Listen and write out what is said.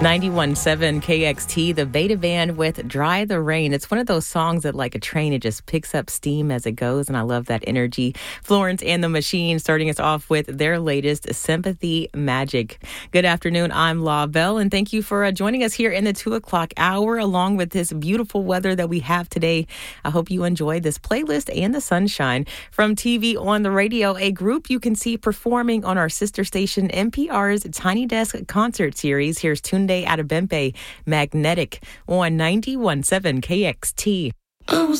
91.7 KXT, the Beta Band with Dry the Rain. It's one of those songs that, like a train, it just picks up steam as it goes, and I love that energy. Florence and the Machine starting us off with their latest, Sympathy Magic. Good afternoon, I'm La Belle, and thank you for joining us here in the 2 o'clock hour, along with this beautiful weather that we have today. I hope you enjoyed this playlist and the sunshine. From TV on the radio, a group you can see performing on our sister station, NPR's Tiny Desk concert series. Here's Tunde Adebempe, Magnetic, on 91.7 KXT.